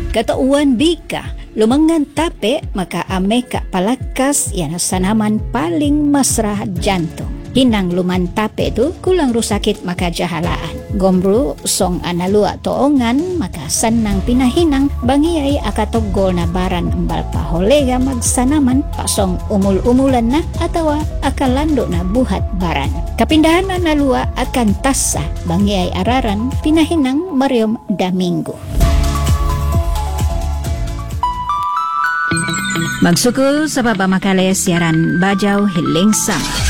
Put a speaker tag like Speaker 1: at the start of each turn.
Speaker 1: Katauan bika, lumangan tape maka ame ka palakas yan sanaman paling masrah jantung. Hinang luman tape tu kulang rusakit maka jahalaan. Gombro song analua toongan maka sanang pinahinang bangiyay akatogol na baran embal paholega magsanaman pasong umul-umulan na atawa akalando na buhat baran. Kapindahan na nalua akan tasa bangiyay araran pinahinang Mariom Domingo. Magsukul sa papamakale siaran Bajaw Hiling Sama.